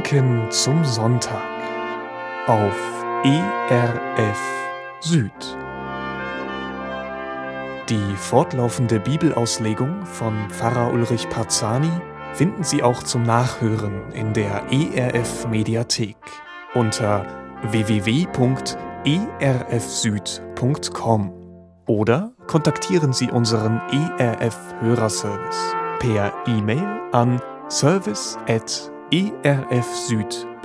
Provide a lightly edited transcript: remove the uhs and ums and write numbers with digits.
Gedanken zum Sonntag auf ERF Süd. Die fortlaufende Bibelauslegung von Pfarrer Ulrich Parzani finden Sie auch zum Nachhören in der ERF Mediathek unter www.erfsüd.com oder kontaktieren Sie unseren ERF Hörerservice per E-Mail an service@erfsüd.com.